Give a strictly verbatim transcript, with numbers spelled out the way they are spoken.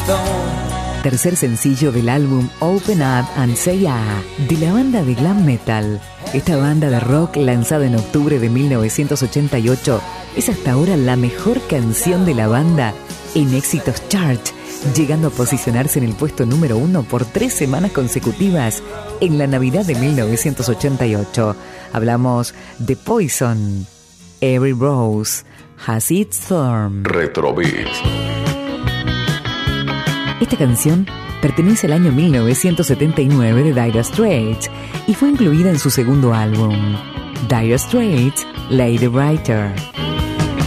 Tercer sencillo del álbum Open Up and Say Ah, de la banda de glam metal. Esta banda de rock, lanzada en octubre de mil novecientos ochenta y ocho, es hasta ahora la mejor canción de la banda en éxitos chart, llegando a posicionarse en el puesto número uno por tres semanas consecutivas en la Navidad de mil novecientos ochenta y ocho. Hablamos de Poison. Every Rose Has Its Thorn. Retrobeats. Esta canción pertenece al año mil novecientos setenta y nueve de Dire Straits y fue incluida en su segundo álbum, Dire Straits Lady Writer.